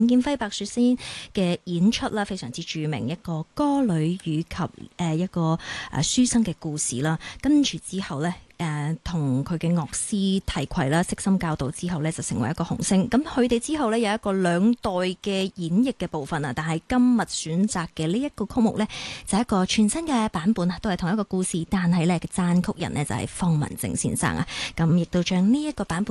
劍輝白雪仙嘅演出啦，非常之著名，一個歌女與及一個書生嘅故事啦。跟住之後呢，同佢嘅樂師提攜啦，悉心教導之後呢，就成為一個紅星。咁佢哋之後呢，有一個兩代嘅演繹嘅部分啊，但係今日選擇嘅呢一個曲目呢，就係一個全新嘅版本啊，都係同一個故事，但係呢，嘅撰曲人呢，就係方文正先生啊。咁亦都將呢一個版本